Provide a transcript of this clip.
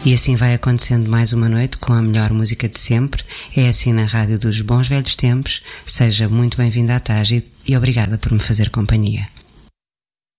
E assim vai acontecendo mais uma noite com a melhor música de sempre. É assim na Rádio dos Bons Velhos Tempos. Seja muito bem-vindo à Tágide e obrigada por me fazer companhia.